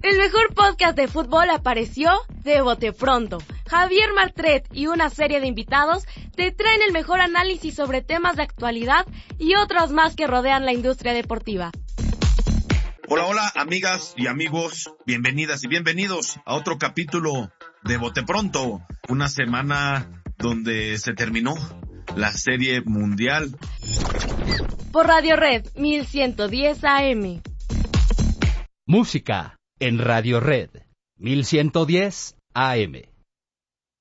El mejor podcast de fútbol apareció de bote pronto. Javier Martret y una serie de invitados te traen el mejor análisis sobre temas de actualidad y otros más que rodean la industria deportiva. Hola, hola, amigas y amigos, bienvenidas y bienvenidos a otro capítulo de Bote Pronto, una semana donde se terminó la serie mundial. Por Radio Red 1110 AM. Música en Radio Red 1110 AM.